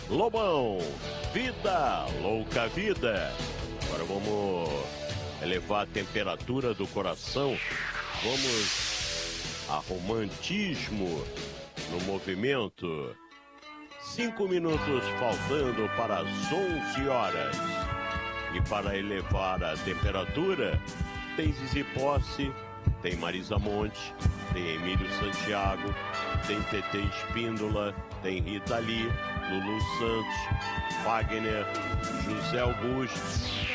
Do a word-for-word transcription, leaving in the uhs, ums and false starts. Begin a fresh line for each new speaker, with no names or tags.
Lobão, vida, louca vida. Agora vamos elevar a temperatura do coração. Vamos a romantismo no movimento. Cinco minutos faltando para as onze horas. E para elevar a temperatura, tem Zizi Posse, tem Marisa Monte, tem Emílio Santiago, tem Tetê Espíndola, tem Rita Lee, Lulu Santos, Wagner, José Augusto,